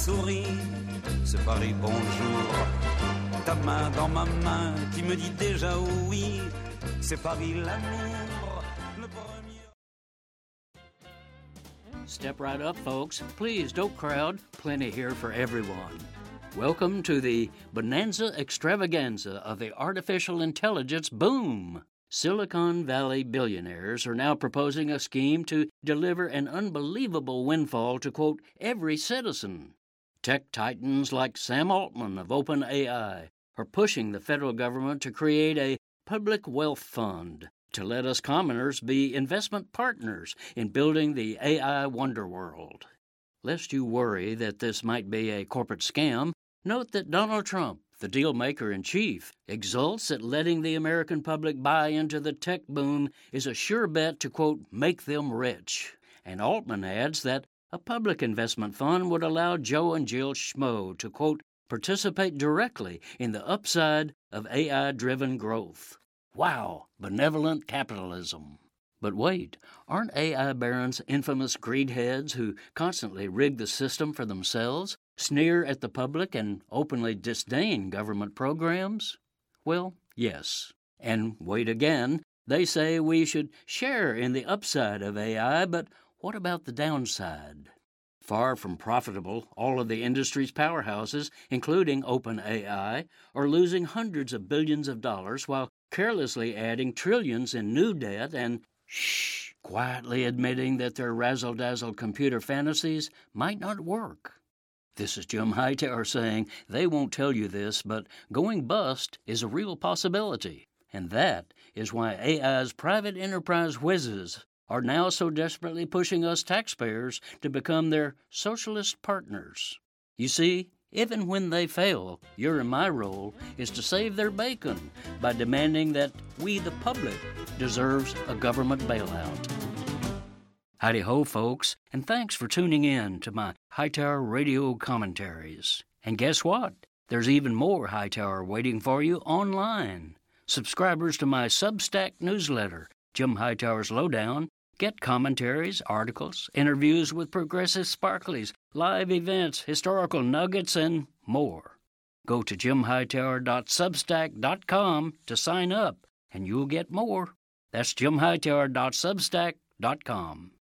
souris, c'est Paris, bonjour. Ta main dans ma main qui me dit déjà oui, c'est Paris l'amour, le premier. Step right up, folks. Please don't crowd. Plenty here for everyone. Welcome to the Bonanza Extravaganza of the artificial intelligence boom. Silicon Valley billionaires are now proposing a scheme to deliver an unbelievable windfall to, quote, every citizen. Tech titans like Sam Altman of OpenAI are pushing the federal government to create a public wealth fund to let us commoners be investment partners in building the AI wonder world. Lest you worry that this might be a corporate scam, note that Donald Trump, the deal-maker-in-chief, exults at letting the American public buy into the tech boom is a sure bet to, quote, make them rich. And Altman adds that a public investment fund would allow Joe and Jill Schmo to, quote, participate directly in the upside of AI-driven growth. Wow, benevolent capitalism. But wait, aren't AI barons infamous greedheads who constantly rig the system for themselves, sneer at the public, and openly disdain government programs? Well, yes. And wait again, they say we should share in the upside of AI, but what about the downside? Far from profitable, all of the industry's powerhouses, including OpenAI, are losing hundreds of billions of dollars while carelessly adding trillions in new debt and, quietly admitting that their razzle-dazzle computer fantasies might not work. This is Jim Hightower saying they won't tell you this, but going bust is a real possibility. And that is why AI's private enterprise whizzes are now so desperately pushing us taxpayers to become their socialist partners. You see, even when they fail, your and my role is to save their bacon by demanding that we, the public, deserves a government bailout. Howdy-ho, folks, and thanks for tuning in to my Hightower Radio commentaries. And guess what? There's even more Hightower waiting for you online. Subscribers to my Substack newsletter, Jim Hightower's Lowdown, get commentaries, articles, interviews with progressive sparklies, live events, historical nuggets, and more. Go to jimhightower.substack.com to sign up, and you'll get more. That's jimhightower.substack.com.